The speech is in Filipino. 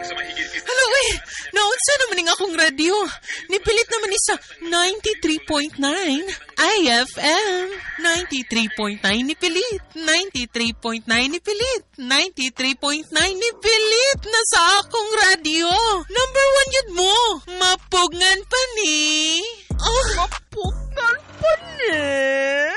Hello, naunsa naman nga akong radyo. Nipilit naman ni sa 93.9 IFM. 93.9 nipilit. 93.9 nipilit. 93.9 nipilit na sa akong radyo. Number 1